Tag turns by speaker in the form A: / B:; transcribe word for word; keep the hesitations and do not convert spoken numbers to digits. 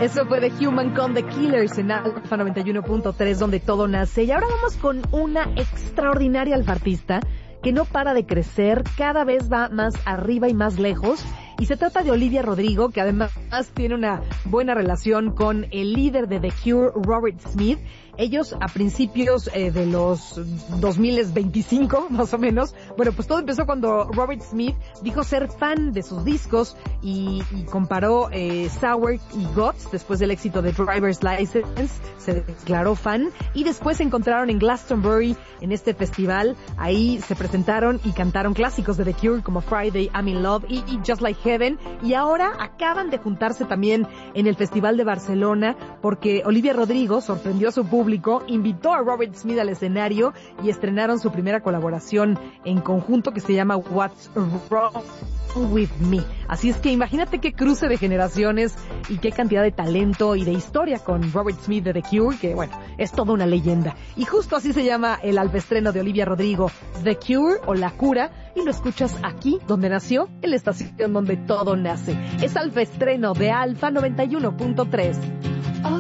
A: Eso fue The Human con The Killers en Alfa noventa y uno punto tres, donde todo nace. Y ahora vamos con una extraordinaria alfartista que no para de crecer, cada vez va más arriba y más lejos. Y se trata de Olivia Rodrigo, que además tiene una buena relación con el líder de The Cure, Robert Smith. Ellos a principios eh, de los dos mil veinticinco, más o menos, bueno, pues todo empezó cuando Robert Smith dijo ser fan de sus discos y, y comparó eh, Sour y Guts después del éxito de Driver's License, se declaró fan y después se encontraron en Glastonbury, en este festival. Ahí se presentaron y cantaron clásicos de The Cure como Friday, I'm in Love y, y Just Like Heaven, y ahora acaban de juntarse también en el Festival de Barcelona porque Olivia Rodrigo sorprendió a su público, invitó a Robert Smith al escenario y estrenaron su primera colaboración en conjunto que se llama What's Wrong With Me. Así es que imagínate qué cruce de generaciones y qué cantidad de talento y de historia con Robert Smith de The Cure, que bueno, es toda una leyenda. Y justo así se llama el albestreno de Olivia Rodrigo, The Cure o La Cura, y lo escuchas aquí donde nació, en la estación donde todo nace. Es albestreno de Alfa noventa y uno punto tres.